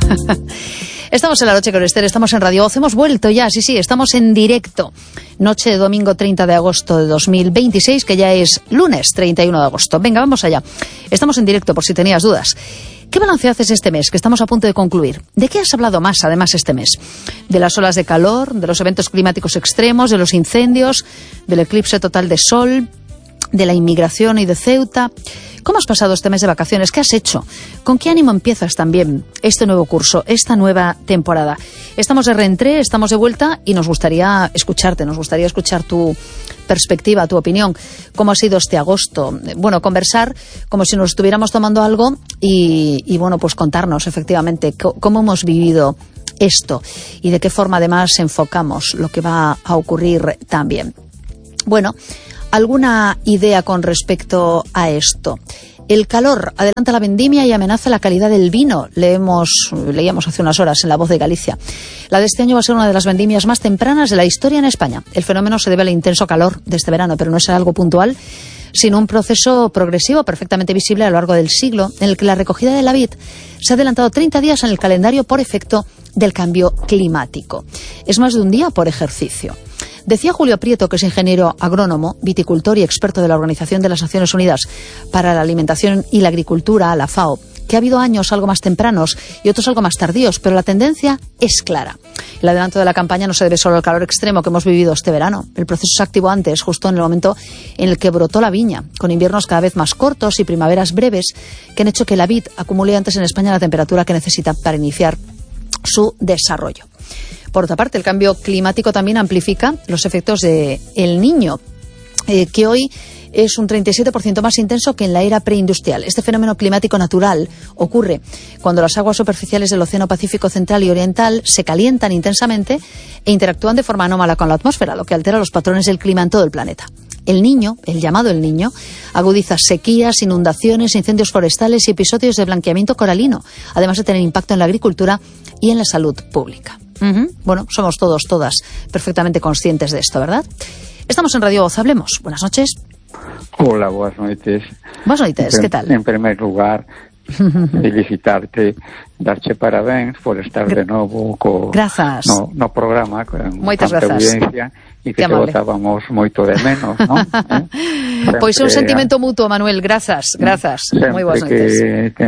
Estamos en La Noche con Esther, estamos en Radio Voz, hemos vuelto ya, sí, estamos en directo. Noche de domingo 30 de agosto de 2026, que ya es lunes 31 de agosto. Venga, vamos allá. Estamos en directo, por si tenías dudas. ¿Qué balance haces este mes, que estamos a punto de concluir? ¿De qué has hablado más, además, este mes? ¿De las olas de calor, de los eventos climáticos extremos, de los incendios, del eclipse total de sol, de la inmigración y de Ceuta? ¿Cómo has pasado este mes de vacaciones? ¿Qué has hecho? ¿Con qué ánimo empiezas también este nuevo curso, esta nueva temporada? Estamos de reentré, estamos de vuelta y nos gustaría escucharte, nos gustaría escuchar tu perspectiva, tu opinión. ¿Cómo ha sido este agosto? Bueno, conversar como si nos estuviéramos tomando algo y bueno, pues contarnos efectivamente cómo hemos vivido esto y de qué forma además enfocamos lo que va a ocurrir también. Bueno, ¿alguna idea con respecto a esto? El calor adelanta la vendimia y amenaza la calidad del vino. Leíamos hace unas horas en La Voz de Galicia. La de este año va a ser una de las vendimias más tempranas de la historia en España. El fenómeno se debe al intenso calor de este verano, pero no es algo puntual, sino un proceso progresivo perfectamente visible a lo largo del siglo, en el que la recogida de la vid se ha adelantado 30 días en el calendario por efecto del cambio climático. Es más de un día por ejercicio. Decía Julio Prieto, que es ingeniero agrónomo, viticultor y experto de la Organización de las Naciones Unidas para la Alimentación y la Agricultura, la FAO, que ha habido años algo más tempranos y otros algo más tardíos, pero la tendencia es clara. El adelanto de la campaña no se debe solo al calor extremo que hemos vivido este verano. El proceso se activó antes, justo en el momento en el que brotó la viña, con inviernos cada vez más cortos y primaveras breves que han hecho que la vid acumule antes en España la temperatura que necesita para iniciar su desarrollo. Por otra parte, el cambio climático también amplifica los efectos de El Niño, que hoy es un 37% más intenso que en la era preindustrial. Este fenómeno climático natural ocurre cuando las aguas superficiales del Océano Pacífico Central y Oriental se calientan intensamente e interactúan de forma anómala con la atmósfera, lo que altera los patrones del clima en todo el planeta. El Niño, el llamado El Niño, agudiza sequías, inundaciones, incendios forestales y episodios de blanqueamiento coralino, además de tener impacto en la agricultura y en la salud pública. Bueno, somos todas perfectamente conscientes de esto, ¿verdad? Estamos en Radio Voz, hablemos. Buenas noches. Hola, buenas noches. Buenas noches, ¿qué tal? En primer lugar, felicitarte, darche parabéns por estar de novo Grazas. no programa con moitas tanta grazas. audiencia e que te botábamos moito de menos, non? Pois é un sentimento mutuo, Manuel, grazas. Moi boas noites.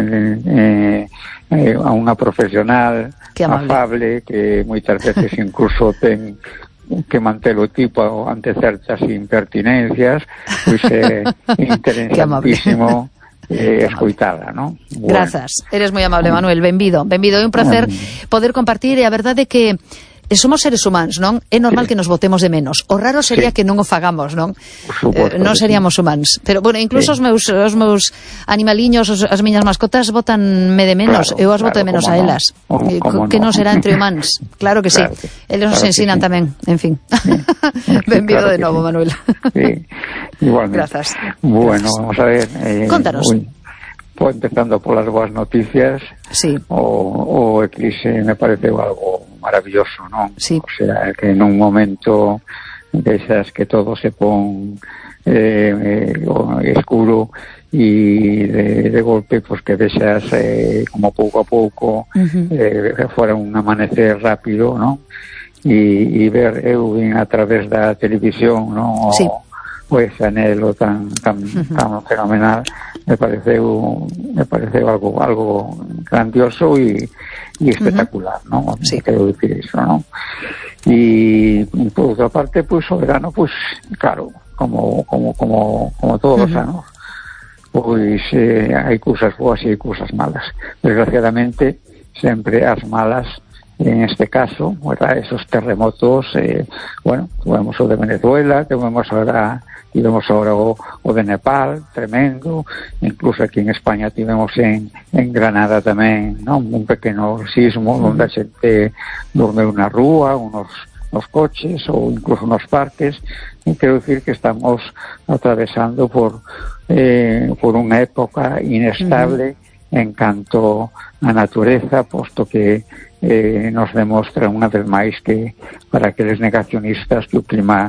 A unha profesional afable que moitas veces incluso ten que manter o tipo ante certas impertinencias, pois é interesantísimo escoitada, non? Bueno. Grazas, eres moi amable, Manuel, benvido, é un placer poder compartir, e a verdade é que somos seres humanos, non? É normal que nos botemos de menos. O raro sería que non o fagamos, non? Non seríamos humanos. Pero, bueno, incluso os meus animaliños, as miñas mascotas, botanme de menos. Eu as boto de menos a elas. Que non será entre humanos. Claro que sí. Eles nos ensinan tamén. En fin. Benvido de novo, Manuel. Sí, igualmente. Grazas. Bueno, vamos a ver. Contanos. Empezando polas boas noticias, sí. O eclipse me parece algo maravilloso, non? Sí. O sea, que en un momento desas que todo se pon escuro e de golpe pues que desas como pouco a pouco fuera un amanecer rápido, non? E ver eu a través da televisión, non? Sí. Pues anhelo tan fenomenal, me pareceu algo grandioso e espectacular, ¿no? Sí. Quero dicir iso, ¿no? E por outra parte, pues o verano, pues claro, como todos os anos, pois hai cousas boas e hai cousas malas. Desgraciadamente, sempre as malas, en este caso, ¿verdad? Esos terremotos, bueno, tuvemos o de Venezuela, tuvemos ahora o de Nepal, tremendo, incluso aquí en España tivemos en Granada tamén, ¿no? Un pequeno sismo onde a xente dormeu na rúa, nos coches ou incluso nos parques, e quero dicir que estamos atravesando por unha época inestable en canto a natureza, posto que nos demostra unha vez máis que para aqueles negacionistas que o clima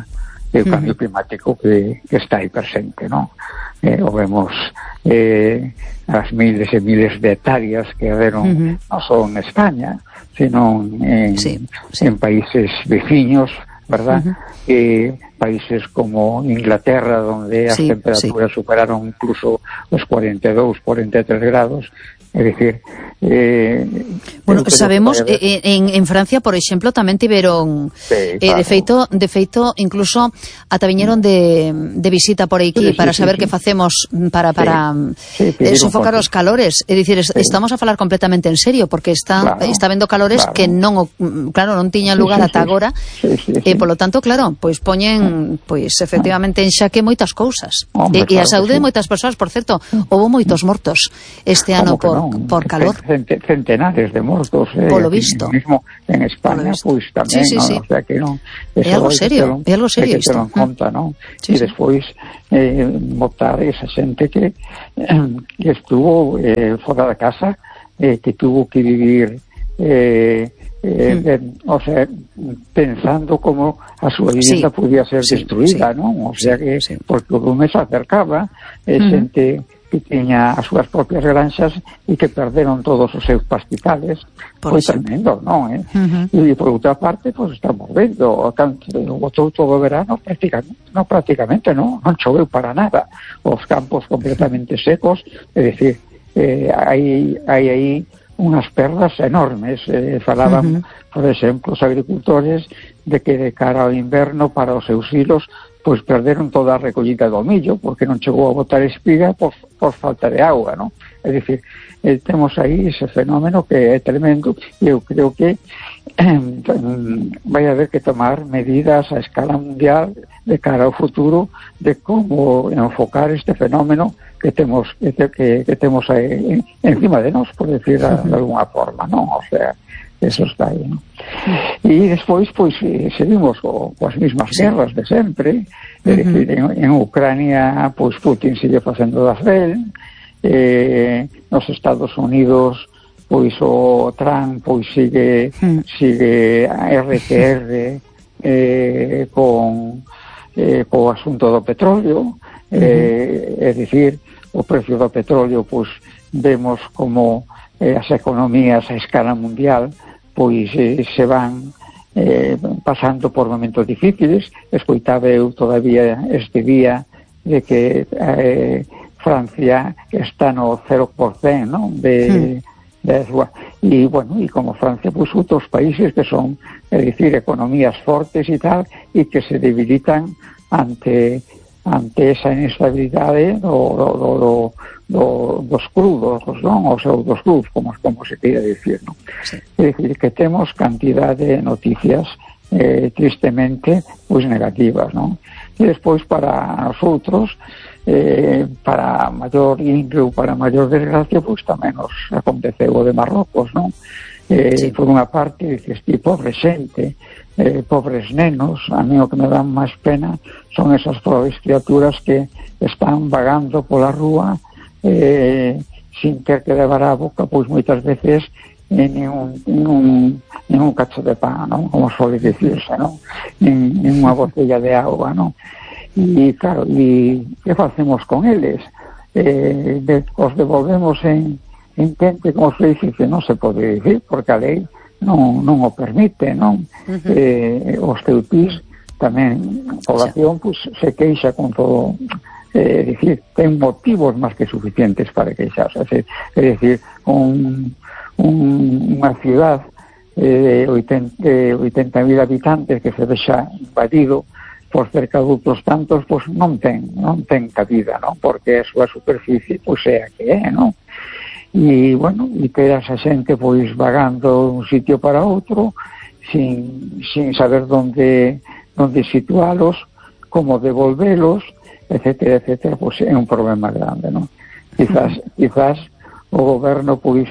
o cambio climático que está aí presente, non? O vemos as miles e miles de hectáreas que haberon non só en España, sino en países veciños, verdad? Países como Inglaterra, donde as temperaturas superaron incluso os 42, 43 grados. É dicir, bueno, sabemos en Francia, por exemplo, tamén tiveron claro. de feito incluso ata viñeron de visita por aquí para saber que facemos para sofocar os calores, é dicir, estamos a falar completamente en serio, porque está vendo calores que non tiñan lugar ata agora, e polo tanto, claro, pois poñen efectivamente en xaque moitas cousas, e a saúde de moitas persoas. Por certo, houbo moitos mortos este ano por calor. Centenares de mortos. Polo visto. Mismo en España, pois tamén, o sea que non. É algo serio, é algo serio isto. En conta, non? E despois botar esa xente que estuvo fora da casa, que tuvo que vivir o sea, pensando como a súa vivienda podía ser destruída, non? O sea que, porque o lume se acercaba, xente que tiña as súas propias granxas e que perderon todos os seus pastizales. Foi tremendo, non? E por outra parte, pois estamos vendo todo o verano prácticamente non choveu para nada, os campos completamente secos, é dicir, hai aí unhas perdas enormes. Falaban, por exemplo, os agricultores de que de cara ao inverno para os seus hilos pois perderon toda a recollida do millo porque non chegou a botar espiga por falta de auga, non? É dicir, temos aí ese fenómeno que é tremendo, e eu creo que vai haber que tomar medidas a escala mundial de cara ao futuro de como enfocar este fenómeno que temos aí encima de nós, por decir de alguna forma, non? O sea, eso está aí, non? E despois, pois, seguimos coas mismas guerras de sempre. É dicir, en Ucrania, pois, Putin sigue facendo das del, nos Estados Unidos, pois, o Trump, pois, sigue a RTR con o asunto do petróleo, é dicir, o precio do petróleo, pois, vemos como as economías a escala mundial pois se van pasando por momentos difíciles. Escoitaba eu todavía este día de que Francia está no 0%, non? E bueno, e como Francia, pois outros países que son, é dicir, economías fortes e tal, e que se debilitan ante esa inestabilidade dos crudos, non? Ou sea, dos crudos, como se queira dicir, non? É dicir, que temos cantidad de noticias tristemente pois negativas, non? E despois para nosotros, para maior índole, para maior desgracia, pois tamén nos aconteceu o de Marrocos, non? Por unha parte, dices, pobre xente, pobres nenos. A mí o que me dan máis pena son esas pobres criaturas que están vagando pola rúa sin ter que levar a boca, pois moitas veces en un cacho de pan, non? Como suele dicirse, non? En unha botella de agua, non? E claro, e que facemos con eles? Os devolvemos en quente, como se dice, que non se pode dicir, porque a lei non o permite, non? Os teutís tamén, a población, pois, se queixa con todo, dicir, ten motivos máis que suficientes para queixarse. É dicir, unha ciudad de 80.000 habitantes que se deixa invadido por cerca de outros tantos, pois non ten cabida, non? Porque a súa superficie pois é a que é, non? E, bueno, e ter esa xente pois vagando de un sitio para outro sin saber onde situalos, como devolvelos, etcétera, pois é un problema grande, non? Quizás o goberno pois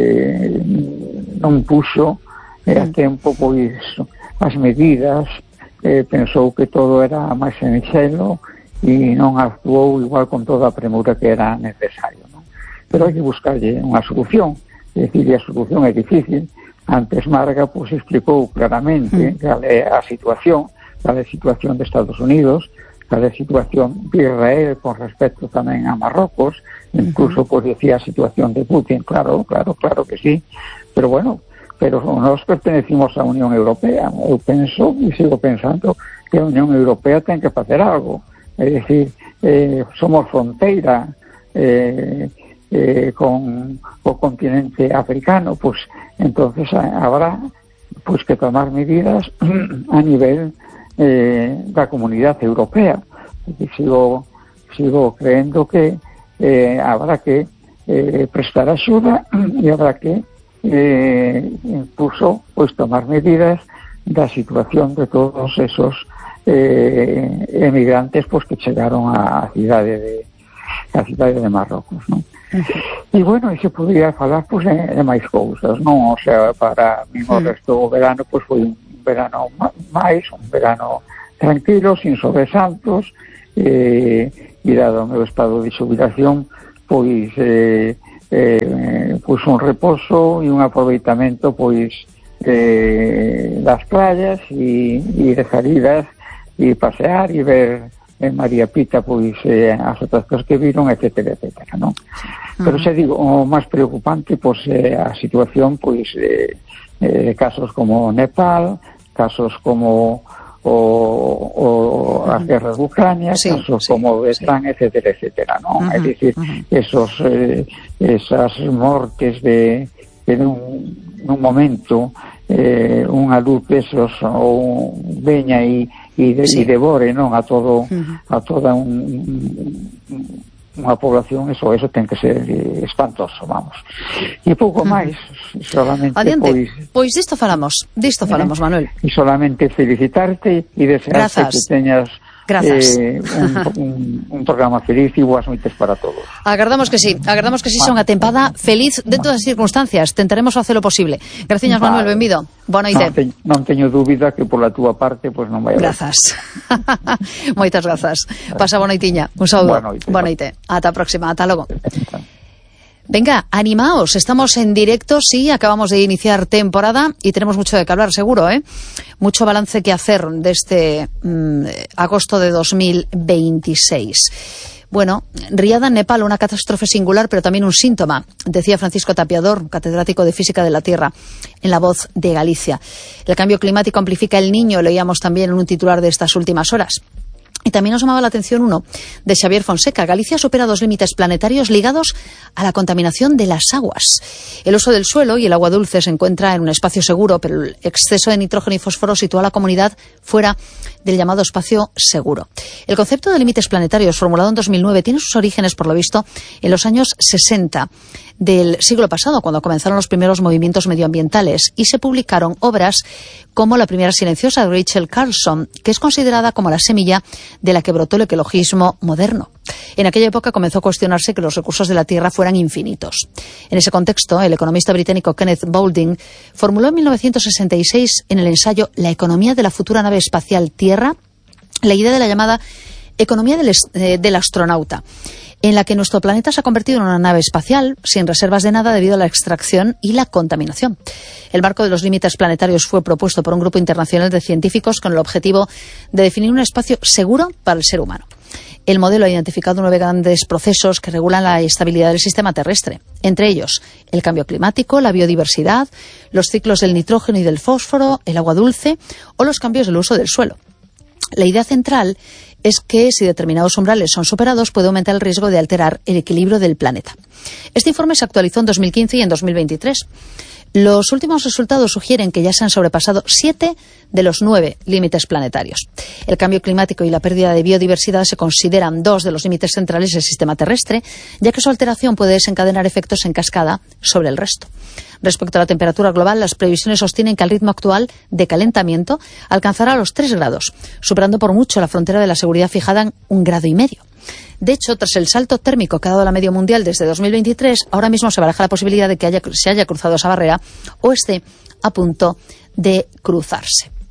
non puxo a tempo pois as medidas, pensou que todo era máis sinxelo e non actuou igual con toda a premura que era necesario, non? Pero hai que buscarlle unha solución, é dicir, a solución é difícil. Antes Marga pois explicou claramente cal é a situación, cada situación de Estados Unidos, cada situación de Israel con respecto tamén a Marrocos, incluso pues decía a situación de Putin, claro que sí, pero bueno, pero nós pertenecimos á Unión Europea. Eu penso e sigo pensando que a Unión Europea ten que facer algo, é dicir, somos fronteira con o continente africano, pues entonces habrá pues que tomar medidas a nivel da comunidade europea. Sigo creendo que habrá que prestar axuda e habrá que incluso pues tomar medidas da situación de todos esos emigrantes pues que chegaron á cidade de Marrocos, non? E bueno, e se podría falar pues de máis cousas, non? O sea, para mí o resto do verano pues foi un verano un verano tranquilo, sin sobresaltos, e dado o meu estado de xubilación pois un reposo e un aproveitamento pois das playas e de salidas e pasear e ver en María Pita pois as outras cosas que viron, etcétera, non? Pero xa digo, o máis preocupante pois a situación pois casos como Nepal, casos como as guerras de Ucrania, casos como Vietnam, etcétera, non? É dicir, esas mortes de nun momento unha luz desos ou veña e devore, non, a toda unha población, eso ten que ser espantoso, vamos. E pouco máis, solamente pois disto falamos, Manuel. E solamente felicitarte e desearte que teñas un programa feliz e boas noites para todos. Agardamos que sí sea unha tempada feliz dentro das circunstancias. Tentaremos facelo posible. Graciñas, Manuel, benvido. Boa noite. Non teño dúbida que pola túa parte pois non vai haber. Grazas. Moitas grazas. Pasa boa noitiña. Un saúdo. Boa noite. Ata a próxima. Ata logo. Venga, animaos, estamos en directo, sí, acabamos de iniciar temporada y tenemos mucho de qué hablar, seguro, mucho balance que hacer de este agosto de 2026. Bueno, Riada en Nepal, una catástrofe singular, pero también un síntoma, decía Francisco Tapiador, catedrático de Física de la Tierra, en La Voz de Galicia. El cambio climático amplifica el Niño, leíamos también en un titular de estas últimas horas. Y también nos llamaba la atención uno de Xavier Fonseca. Galicia supera 2 límites planetarios ligados a la contaminación de las aguas. El uso del suelo y el agua dulce se encuentra en un espacio seguro, pero el exceso de nitrógeno y fósforo sitúa a la comunidad fuera del llamado espacio seguro. El concepto de límites planetarios, formulado en 2009, tiene sus orígenes, por lo visto, en los años 60 del siglo pasado, cuando comenzaron los primeros movimientos medioambientales y se publicaron obras como La primera silenciosa de Rachel Carson, que es considerada como la semilla de la que brotó el ecologismo moderno. En aquella época comenzó a cuestionarse que los recursos de la Tierra fueran infinitos. En ese contexto, el economista británico Kenneth Boulding formuló en 1966 en el ensayo La economía de la futura nave espacial Tierra la idea de la llamada economía del astronauta, en la que nuestro planeta se ha convertido en una nave espacial sin reservas de nada debido a la extracción y la contaminación. El marco de los límites planetarios fue propuesto por un grupo internacional de científicos con el objetivo de definir un espacio seguro para el ser humano. El modelo ha identificado 9 grandes procesos que regulan la estabilidad del sistema terrestre, entre ellos el cambio climático, la biodiversidad, los ciclos del nitrógeno y del fósforo, el agua dulce o los cambios del uso del suelo. La idea central es que si determinados umbrales son superados puede aumentar el riesgo de alterar el equilibrio del planeta. Este informe se actualizó en 2015 y en 2023. Los últimos resultados sugieren que ya se han sobrepasado 7 de los 9 límites planetarios. El cambio climático y la pérdida de biodiversidad se consideran 2 de los límites centrales del sistema terrestre, ya que su alteración puede desencadenar efectos en cascada sobre el resto. Respecto a la temperatura global, las previsiones sostienen que el ritmo actual de calentamiento alcanzará los 3 grados, superando por mucho la frontera de la seguridad fijada en 1,5 grados. De hecho, tras el salto térmico que ha dado la media mundial desde 2023, ahora mismo se baraja la posibilidad de que se haya cruzado esa barrera o esté a punto de cruzarse.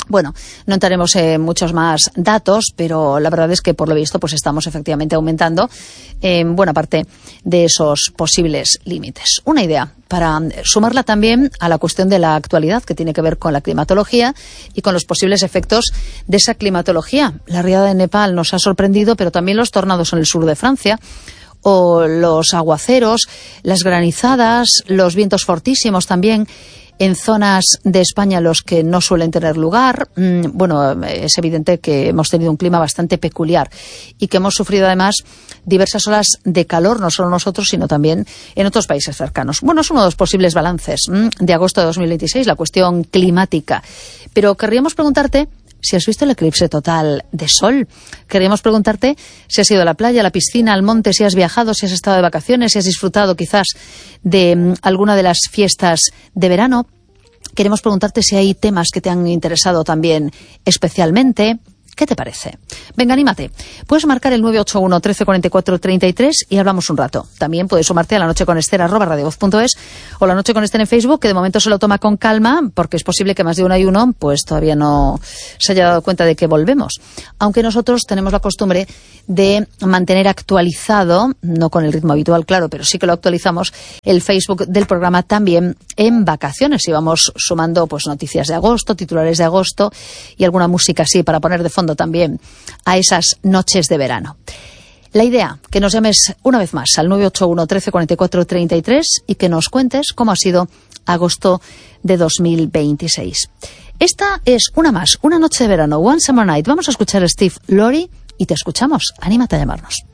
Bueno, no entraremos en muchos más datos, pero la verdad es que por lo visto pues estamos efectivamente aumentando en buena parte de esos posibles límites. Una idea para sumarla también a la cuestión de la actualidad que tiene que ver con la climatología y con los posibles efectos de esa climatología. La riada de Nepal nos ha sorprendido, pero también los tornados en el sur de Francia, o los aguaceros, las granizadas, los vientos fortísimos también en zonas de España los que no suelen tener lugar. Bueno, es evidente que hemos tenido un clima bastante peculiar y que hemos sufrido además diversas olas de calor, no solo nosotros, sino también en otros países cercanos. Bueno, es uno de los posibles balances de agosto de 2026, la cuestión climática. Pero querríamos preguntarte si has visto el eclipse total de sol. Queríamos preguntarte si has ido a la playa, a la piscina, al monte, si has viajado, si has estado de vacaciones, si has disfrutado quizás de alguna de las fiestas de verano. Queremos preguntarte si hay temas que te han interesado también especialmente. ¿Qué te parece? Venga, anímate. Puedes marcar el 981 13 44 33 y hablamos un rato. También puedes sumarte a La Noche con Ester @radiovoz.es o La Noche con Ester en Facebook, que de momento se lo toma con calma, porque es posible que más de uno y uno pues todavía no se haya dado cuenta de que volvemos. Aunque nosotros tenemos la costumbre de mantener actualizado, no con el ritmo habitual, claro, pero sí que lo actualizamos, el Facebook del programa también en vacaciones. Y vamos sumando pues noticias de agosto, titulares de agosto y alguna música así para poner de fondo también a esas noches de verano. La idea, que nos llames una vez más al 981 13 44 33 y que nos cuentes cómo ha sido agosto de 2026. Esta es una más, una noche de verano, One Summer Night. Vamos a escuchar a Steve Lorry y te escuchamos. Anímate a llamarnos.